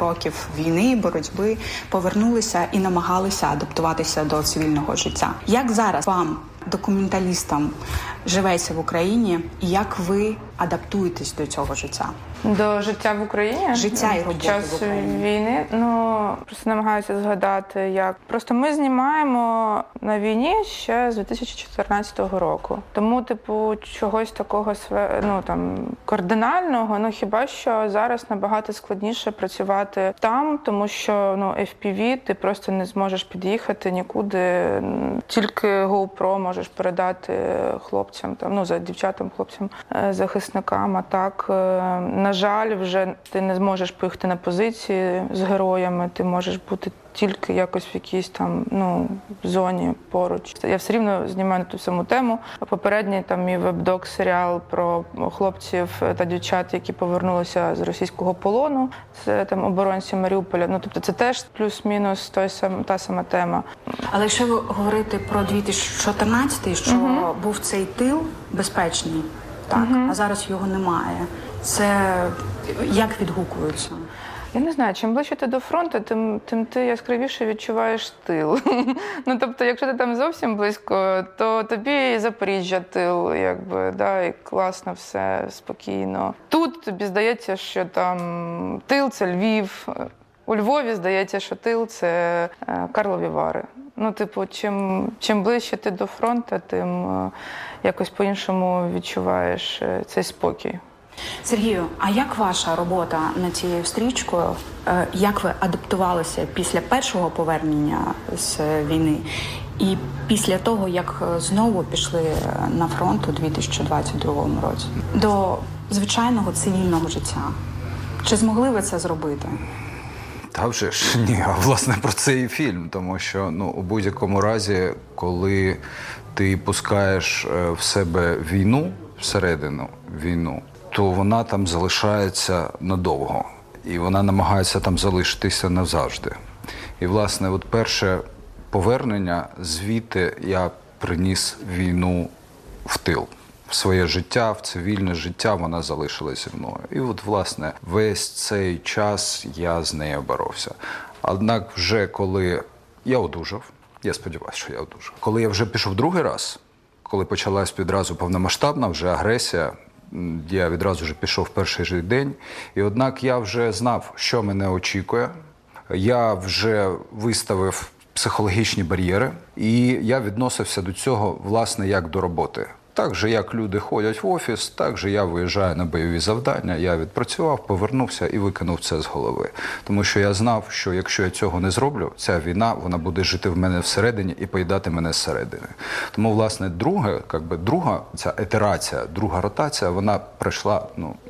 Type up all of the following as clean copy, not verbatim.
років війни, боротьби, повернулися і намагалися адаптуватися до цивільного життя. Як зараз вам, документалістам, живеться в Україні, і як ви адаптуєтесь до цього життя? До життя в Україні? Життя і роботи під час в Україні. Війни? Просто намагаюся згадати, як. Просто ми знімаємо на війні ще з 2014 року. Тому, чогось такого кардинального, хіба що зараз набагато складніше працювати там, тому що FPV ти просто не зможеш під'їхати нікуди. Тільки GoPro можеш передати хлопцям, дівчатам, хлопцям, захисникам. А так, на жаль, вже ти не зможеш поїхати на позиції з героями, ти можеш бути тільки якось в якійсь там, зоні поруч. Я все рівно знімаю на ту саму тему. Попередній мій веб-док-серіал про хлопців та дівчат, які повернулися з російського полону. Це оборонці Маріуполя. Це теж плюс-мінус та сама тема. Але якщо ви говорите про 2014, що був цей тил безпечний, так, а зараз його немає. Це як відгукується? Я не знаю, чим ближче ти до фронту, тим ти яскравіше відчуваєш тил. Якщо ти там зовсім близько, то тобі і Запоріжжя тил, і класно все, спокійно. Тут тобі здається, що там тил – це Львів, у Львові здається, що тил – це Карлові Вари. Чим ближче ти до фронту, тим якось по-іншому відчуваєш цей спокій. Сергію, а як ваша робота над цією стрічкою? Як ви адаптувалися після першого повернення з війни і після того, як знову пішли на фронт у 2022 році до звичайного цивільного життя? Чи змогли ви це зробити? Та вже ж ні, а власне про це і фільм, тому що у будь-якому разі, коли ти пускаєш в себе війну, всередину війну, то вона там залишається надовго. І вона намагається там залишитися назавжди. І, власне, перше повернення, звідти я приніс війну в тил. В своє життя, в цивільне життя вона залишилася зі мною. І власне, весь цей час я з нею боровся. Однак вже коли я одужав, я сподіваюся, що я одужав. Коли я вже пішов другий раз, коли почалась відразу повномасштабна вже агресія, я відразу вже пішов в перший же день. І однак я вже знав, що мене очікує. Я вже виставив психологічні бар'єри. І я відносився до цього, власне, як до роботи. Так же, як люди ходять в офіс, так же я виїжджаю на бойові завдання, я відпрацював, повернувся і викинув це з голови. Тому що я знав, що якщо я цього не зроблю, ця війна, вона буде жити в мене всередині і поїдати мене зсередини. Тому, власне, друга ця ітерація, друга ротація, вона пройшла,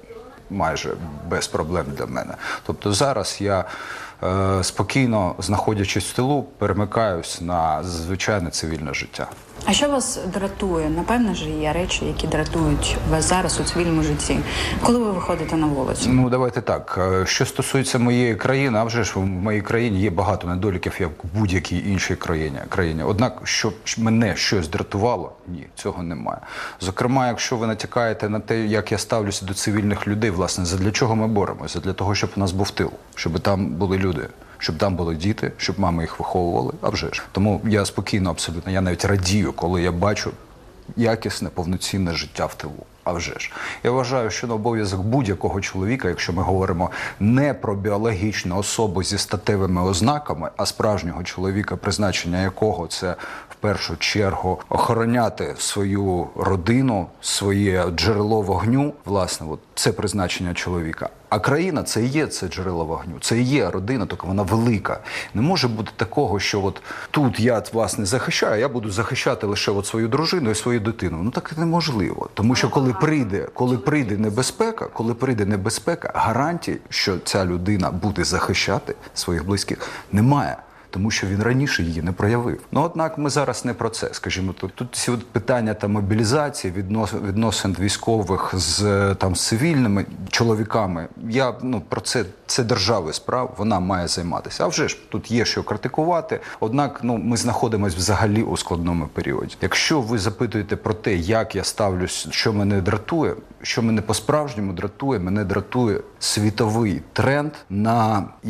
майже без проблем для мене. Тобто зараз я спокійно, знаходячись в тилу, перемикаюсь на звичайне цивільне життя. А що вас дратує? Напевно ж, є речі, які дратують вас зараз у цивільному житті. Коли ви виходите на вулицю? Давайте так. Що стосується моєї країни, а вже ж в моїй країні є багато недоліків, як в будь-якій іншій країні. Однак, щоб мене щось дратувало, ні, цього немає. Зокрема, якщо ви натякаєте на те, як я ставлюся до цивільних людей, власне, задля чого ми боремося? Задля того, щоб у нас був тил, щоб там були люди. Щоб там були діти, щоб мами їх виховували, а вже ж. Тому я спокійно абсолютно, я навіть радію, коли я бачу якісне, повноцінне життя в тилу. А вже ж. Я вважаю, що на обов'язок будь-якого чоловіка, якщо ми говоримо не про біологічну особу зі статевими ознаками, а справжнього чоловіка, призначення якого це в першу чергу охороняти свою родину, своє джерело вогню, власне, це призначення чоловіка. А країна – це і є це джерело вогню, це і є родина, тільки вона велика. Не може бути такого, що тут я вас не захищаю, а я буду захищати лише свою дружину і свою дитину. Так неможливо. Тому що коли прийде небезпека, гарантій, що ця людина буде захищати своїх близьких, немає. Тому що він раніше її не проявив. Однак ми зараз не про це, скажімо. Тут всі питання мобілізації, відносин військових з цивільними чоловіками. Про це держави справ, вона має займатися. А вже ж, тут є що критикувати, однак ми знаходимося взагалі у складному періоді. Якщо ви запитуєте про те, як я ставлюсь, що мене дратує, що мене по-справжньому дратує, мене дратує світовий тренд на